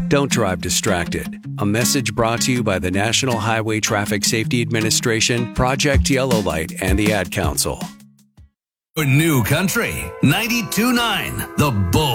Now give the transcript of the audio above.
Don't drive distracted. A message brought to you by the National Highway Traffic Safety Administration, Project Yellow Light, and the Ad Council. New Country 92.9 The Bull.